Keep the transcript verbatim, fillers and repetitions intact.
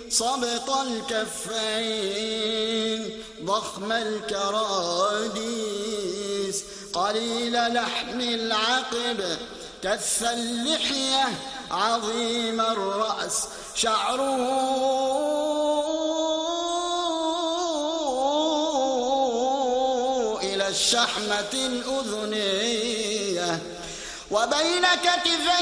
صبط الكفين ضخم الكراديس قليل لحم العقب كث اللحية عظيم الرأس شعره إلى الشحمة الأذنية وبين كتفيه